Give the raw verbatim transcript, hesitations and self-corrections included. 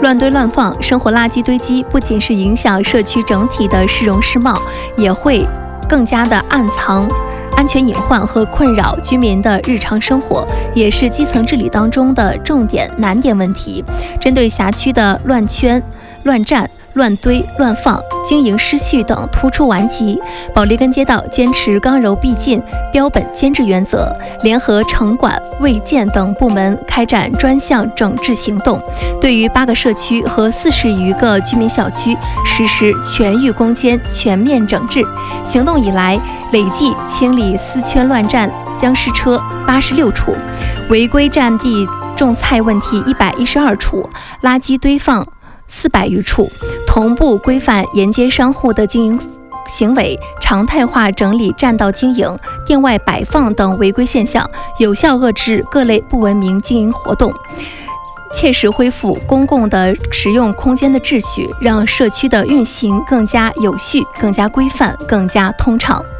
乱堆乱放、生活垃圾堆积，不仅是影响社区整体的市容市貌，也会更加的暗藏安全隐患和困扰居民的日常生活，也是基层治理当中的重点难点问题。针对辖区的乱圈、乱占、乱堆、乱放、经营失序等突出顽疾，保利根街道坚持刚柔并进、标本兼治原则，联合城管、卫健等部门开展专项整治行动，对于八个社区和四十余个居民小区实施全域攻坚、全面整治。行动以来，累计清理私圈乱占、僵尸车八十六处，违规占地种菜问题一百一十二处，垃圾堆放四百余处，同步规范沿街商户的经营行为，常态化整理占道经营、店外摆放等违规现象，有效遏制各类不文明经营活动，切实恢复公共的使用空间的秩序，让社区的运行更加有序、更加规范、更加通畅。